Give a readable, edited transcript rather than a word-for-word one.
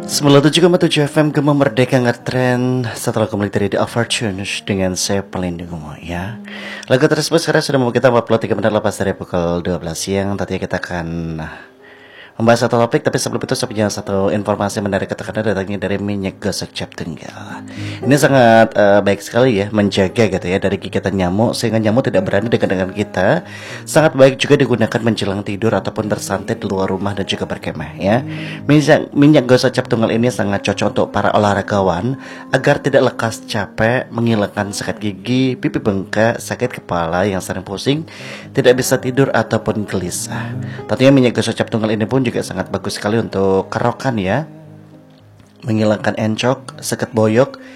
97,7 FM Gema Merdeka Ngetrend. Setelah kembali dari The Opportunist dengan saya pelindungmu ya. Lagu tersebut sekarang sudah membuat kita 43 menit lepas dari pukul 12 siang. Tadi kita akan membahas satu topik, tapi sebelum itu saya punya satu informasi menarik katakannya datangnya dari minyak gosok cap tunggal. Ini sangat baik sekali ya, menjaga gitu ya dari gigitan nyamuk sehingga nyamuk tidak berani dengan kita. Sangat baik juga digunakan menjelang tidur ataupun bersantai di luar rumah dan juga berkemah ya. Minyak gosok cap tunggal ini sangat cocok untuk para olahragawan agar tidak lekas capek, menghilangkan sakit gigi, pipi bengkak, sakit kepala yang sering pusing, tidak bisa tidur ataupun gelisah. Tentunya minyak gosok cap tunggal ini pun juga sangat bagus sekali untuk kerokan ya, menghilangkan encok, seket boyok,